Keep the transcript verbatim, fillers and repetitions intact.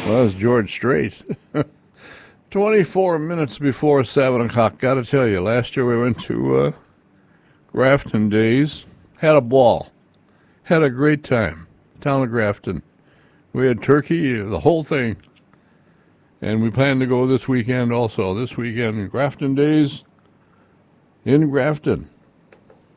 Well, it's George Strait. twenty-four minutes before seven o'clock. Got to tell you, last year we went to uh, Grafton Days. Had a ball. Had a great time. Town of Grafton. We had turkey, the whole thing. And we plan to go this weekend also. This weekend, Grafton Days in Grafton.